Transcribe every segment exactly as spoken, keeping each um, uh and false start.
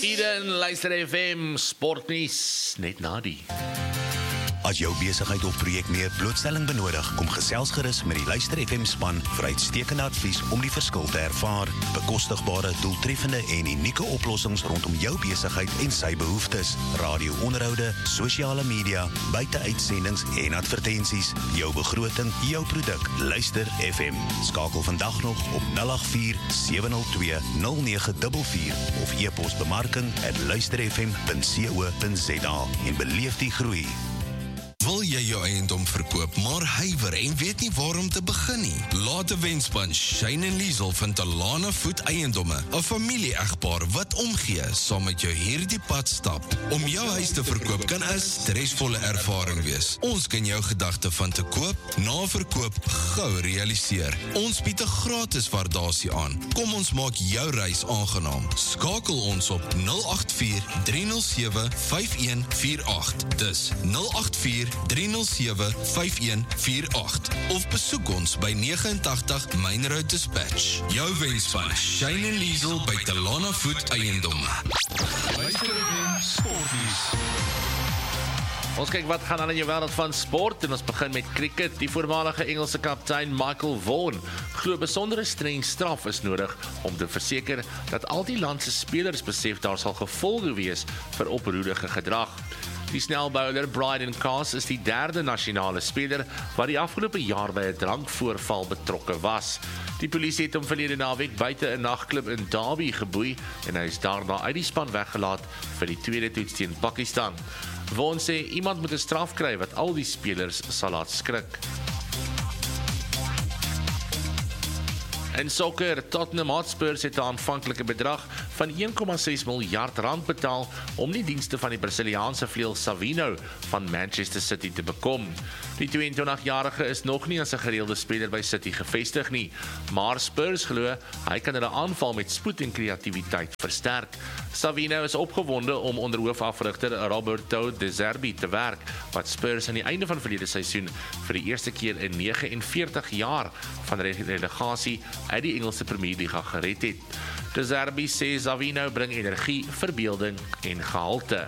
Eden, luister F M, sportnuus, net na die. As jou besigheid of projek meer blootstelling benodig, kom gesels gerus met die Luister F M span vir uitstekende advies om die verskil te ervaar. Bekostigbare, doeltreffende en unieke oplossings rondom jou besigheid en sy behoeftes. Radio-onderhoude, sosiale media, buiteuitsendings en advertensies. Jou begroting, jou produk. Luister F M. Skakel vandag nog op nul agt vier sewe nul twee nul nege vier vier of e-pos bemarking at luisterfm punt co punt za en beleef die groei. Wil jy jou eiendom verkoop, maar huiwer en weet nie waar om te begin nie? Laat 'n wenspan Shane en Liesel van Talana Voet Eiendomme, 'n familie-egpaar wat omgee, saam met jou hierdie pad stap. Om jou huis te verkoop kan 'n stresvolle ervaring wees. Ons kan jou gedagte van te koop, na verkoop gou realiseer. Ons bied 'n gratis waardasie aan. Kom ons maak jou reis aangenaam. Skakel ons op nul agt vier drie nul sewe vyf een vier agt. Dis nul agt vier drie nul sewe vyf een vier agt of besoek ons by nagtig negen Main Road Dispatch. Jou wenspan Shane en Liesel by Talana Voet Eiendomme. Ons kyk wat gaan aan in jou wêreld van sport en ons begin met cricket. Die voormalige Engelse kaptein Michael Vaughan glo besondere streng straf is nodig om te verseker dat al die land se spelers besef daar sal gevolge wees vir oproerige gedrag. Die snelbouler Brydon Carse is die derde nasionale speler wat die afgelope jaar by 'n drankvoorval betrokke was. Die polisie het hom verlede naweek buite 'n nagklub in Derby geboei en hy is daarna uit die span weggelaat vir die tweede toets teen Pakistan. Vaughan sê iemand moet 'n straf kry wat al die spelers sal laat skrik. In sokker, Tottenham Hotspurs het 'n aanvanklike bedrag van een komma ses miljard rand betaal om die dienste van die Brasiliaanse vleuel Savino van Manchester City te bekom. Die twee en twintig-jarige is nog nie as 'n gereelde speler by City gevestig nie, maar Spurs glo hy kan hulle aanval met spoed en kreatiwiteit versterk. Savino is opgewonde om onder hoofafrigter Roberto De Zerbi te werk, wat Spurs aan die einde van verlede seisoen vir die eerste keer in negenenveertig jaar van relegasie uit die Engelse Premier Liga gered het. De Zerbi sê Savino bring energie, verbeelding en gehalte.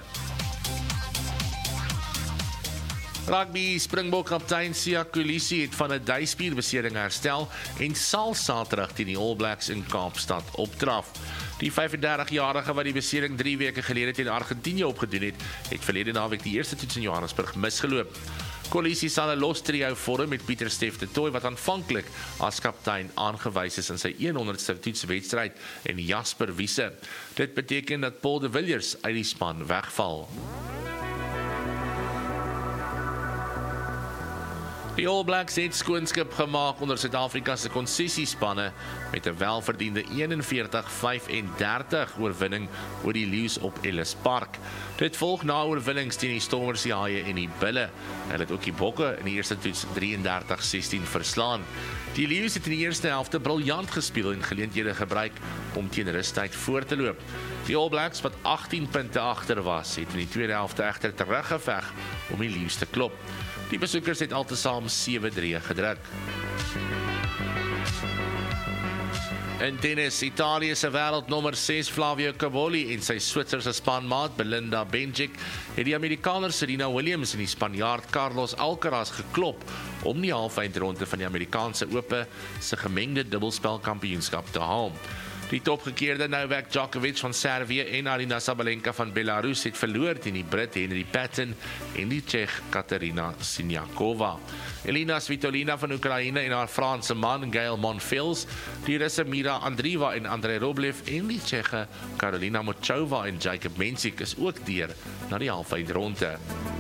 Rugby Springbok kaptein Siya Kolisi het van 'n duispierbesering herstel en sal Saterdag teen die All Blacks in Kaapstad opdraf. Die vyf-en-dertig-jarige wat die besering drie weke gelede teen Argentinië opgedoen het, het verlede naweek die eerste toets in Johannesburg misgeloop. Kolisi sal 'n los trio vorm met Pieter Stef de Tooy wat aanvanklik as kaptein aangewys is in sy honderdste toetswedstryd en Jasper Wiese. Dit beteken dat Paul de Villiers uit die span wegval. Die All Blacks het skoonskip gemaak onder Suid-Afrika se konsessiespanne met 'n welverdiende eenenveertig vyf en dertig oorwinning oor die Lions op Ellis Park. Dit volg na oorwinnings teen die Stormers, die Haie en die Bulle. Hulle het ook die Bokke in die eerste toets drieëndertig sestien verslaan. Die Lions het in die eerste helfte briljant gespeel en geleenthede gebruik om teen rustyd voor te loop. Die All Blacks wat agttien punte agter was, het in die tweede helfte egter teruggeveg om die Lions te klop. Die besoekers het altesaam sewe drie gedruk. In tennis, Italië se wêreldnommer ses Flavio Cobolli en sy Switserse spanmaat Belinda Bencic het die Amerikaner Serena Williams en die Spanjaard Carlos Alcaraz geklop om die halfeindronde van die Amerikaanse Ope se gemengde dubbelspelkampioenskap te haal. Die topgekeerde Novak Djokovic van Servië en Aryna Sabalenka van Belarus het verloor teen die Brit Henry Patton en die Tsjech Katerina Siniakova. Elina Svitolina van Oekraïne en haar Franse man Gael Monfils, die Russe Mira Andreeva en Andrei Rublev en die Tsjeche Karolina Muchova en Jacob Mensik is ook deur na die halfeindronde.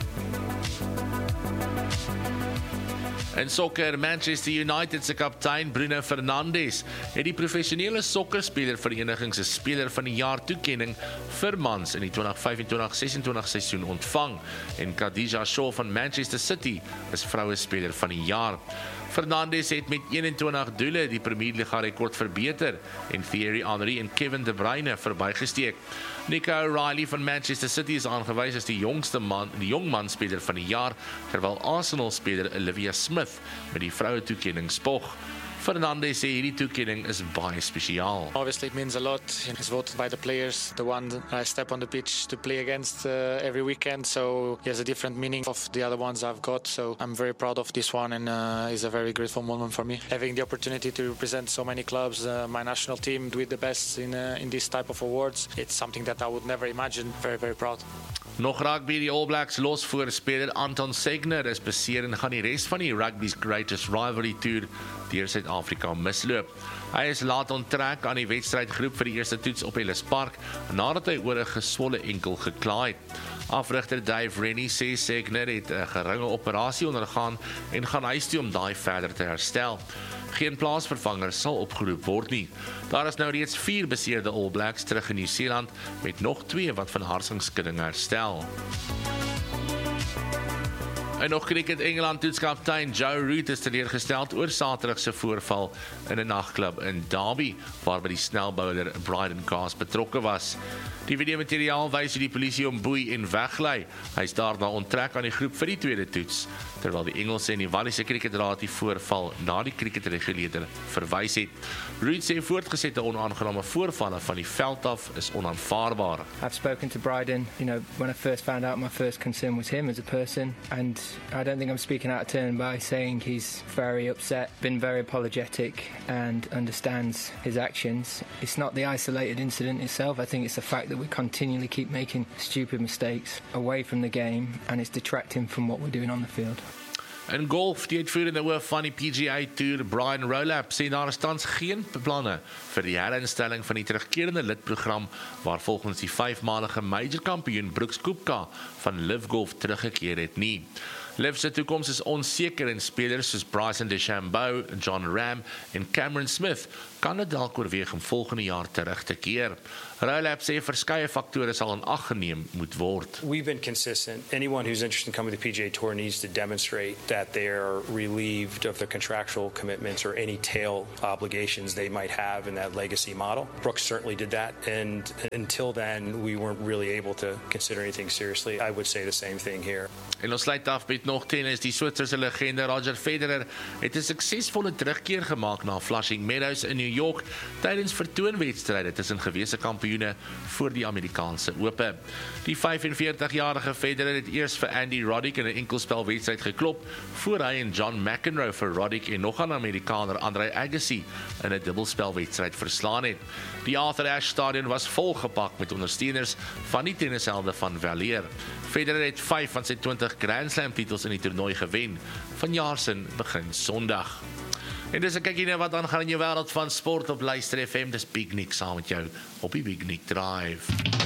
In sokker, Manchester United se kaptein Bruno Fernandes het die professionele sokkerspeler vereniging se speler van die jaar toekenning vir mans in die twintig vyf-en-twintig ses-en-twintig seisoen ontvang en Khadija Shaw van Manchester City is vroue speler van die jaar. Fernandes het met eenentwintig doele die Premier Liga rekord verbeter en Thierry Henry en Kevin De Bruyne verbygesteek. Nico O'Reilly van Manchester City is aangewys as die jongste man, die jongman speler van die jaar, terwyl Arsenal speler Olivia Smith met die vroue toekenning spog. Fernandes sê hierdie toekenning is baie spesiaal. Obviously it means a lot. It's voted by the players, the one I step on the pitch to play against uh, every weekend, so he has a different meaning of the other ones I've got, so I'm very proud of this one, and uh, it's a very grateful moment for me. Having the opportunity to represent so many clubs, uh, my national team, with the best in, uh, in this type of awards, it's something that I would never imagine. Very, very proud. Nog rugby, die All Blacks losvoorspeler Anton Segner is beseer en gaan die res van die rugby's greatest rivalry tour deur Suid-Afrika misloop. Hy is laat onttrek aan die wedstrydgroep vir die eerste toets op Ellis Park nadat hy oor 'n geswolle enkel geklaai het. Afrigter Dave Rennie sê Segner het 'n geringe operasie ondergaan en gaan huis toe om daai verder te herstel. Geen plaasvervanger sal opgeroep word nie. Daar is nou reeds vier beseerde All Blacks terug in Nieu-Seeland met nog twee wat van harsingsskudding herstel. En nog cricket, Engeland toetskaptein Joe Root is teleurgesteld oor Saterdag se voorval in 'n nagklub in Derby, waarby die snelbouler Bryden Cast betrokke was. Die videomateriaal wys hoe die polisie hom boei en weglei. Hy is daarna onttrek aan die groep vir die tweede toets, terwyl die Engelse en die Walliese Kriketraad die voorval na die cricketreguleerder verwys het. Root sê voortgesette onaangename voorvalle van die veld af is onaanvaarbaar. I've spoken to Bryden, you know, when I first found out, my first concern was him as a person, and I don't think I'm speaking out of turn by saying he's very upset, been very apologetic and understands his actions. It's not the isolated incident itself. I think it's the fact that we continually keep making stupid mistakes away from the game, and it's detracting from what we're doing on the field. In golf, die uitvoerende hoof van die P G A Tour, Brian Rowlap, sê daar is tans geen planne vir die herinstelling van die terugkerende lidprogram waar volgens die vyfmalige major kampioen Brooks Koepka van Liv Golf teruggekeer het nie. Liv se toekoms is onseker en spelers soos Bryson DeChambeau, John Ram en Cameron Smith kan dit dalk oorweeg om volgende jaar terug te keer. Rowlap sê verskeie faktore sal in ag geneem moet word. We've been consistent. Anyone who's interested in coming to the P G A Tour needs to demonstrate that they're relieved of their contractual commitments or any tail obligations they might have in that legacy model. Brooks certainly did that, and until then we weren't really able to consider anything seriously. I would say the same thing here. En ons sluit af met nog tennis. Die Switserse legende Roger Federer het 'n suksesvolle terugkeer gemaak na Flushing Meadows in New York tydens vertoonwedstryde tussen gewese kampioene voor die Amerikaanse Ope. Die vyfenveertigjarige Federer het eers vir Andy Roddick in 'n enkelspelwedstryd geklop voor hy en John McEnroe vir Roddick en nog 'n Amerikaner Andre Agassi in 'n dubbelspelwedstryd verslaan het. Die Arthur Ashe Stadion was volgepak met ondersteuners van die tennishelde van weleer. Federer het vyf van sy twintig Grand Slam titels in die toernooi gewen. Vanjaar se begin Sondag. En dis 'n kykie na wat aangaan in jou wêreld van sport op Luister F M. Dis Big Nick saam met jou op die Big Nick Drive.